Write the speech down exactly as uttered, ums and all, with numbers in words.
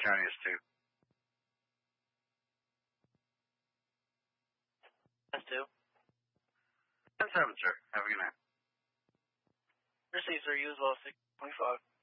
County is two. That's two. ten seven, sir. Have a good night. Received, sir. You as well, six twenty-five.